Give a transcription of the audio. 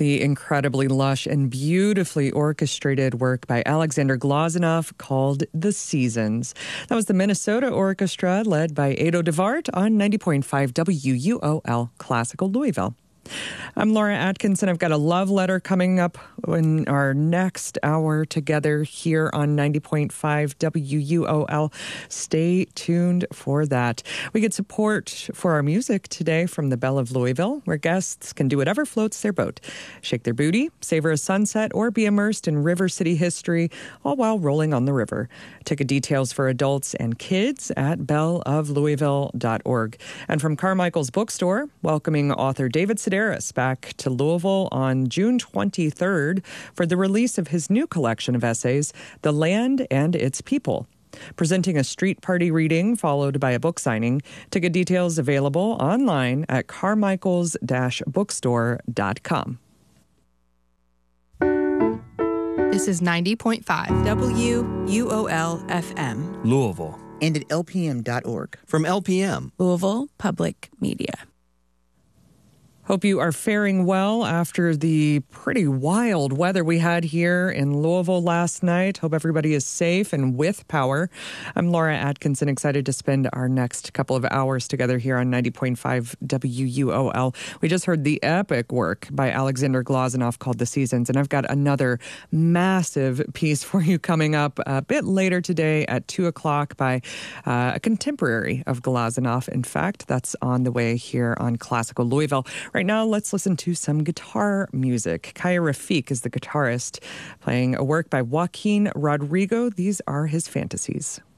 The incredibly lush and beautifully orchestrated work by Alexander Glazunov called The Seasons. That was the Minnesota Orchestra led by Ado DeVart on 90.5 WUOL Classical Louisville. I'm Laura Atkinson. I've got a love letter coming up in our next hour together here on 90.5 WUOL. Stay tuned for that. We get support for our music today from the Belle of Louisville, where guests can do whatever floats their boat. Shake their booty, savor a sunset, or be immersed in River City history, all while rolling on the river. Ticket details for adults and kids at belleoflouisville.org. And from Carmichael's Bookstore, welcoming author David Sedaris back to Louisville on June 23rd for the release of his new collection of essays, The Land and Its People. Presenting a street party reading followed by a book signing. Ticket details available online at carmichaels-bookstore.com. This is 90.5 WUOL FM. Louisville. And at LPM.org. From LPM. Louisville Public Media. Hope you are faring well after the pretty wild weather we had here in Louisville last night. Hope everybody is safe and with power. I'm Laura Atkinson, excited to spend our next couple of hours together here on 90.5 WUOL. We just heard the epic work by Alexander Glazunov called The Seasons, and I've got another massive piece for you coming up a bit later today at 2 o'clock by a contemporary of Glazunov. In fact, that's on the way here on Classical Louisville. Right now, let's listen to some guitar music. Kaya Rafik is the guitarist, playing a work by Joaquin Rodrigo. These are his fantasies.